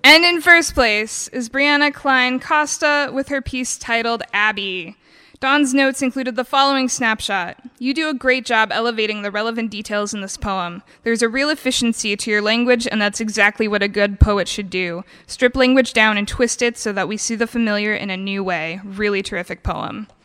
And in first place is Brianna Klein Costa with her piece titled Abby. Dawn's notes included the following snapshot. You do a great job elevating the relevant details in this poem. There's a real efficiency to your language, and that's exactly what a good poet should do. Strip language down and twist it so that we see the familiar in a new way. Really terrific poem.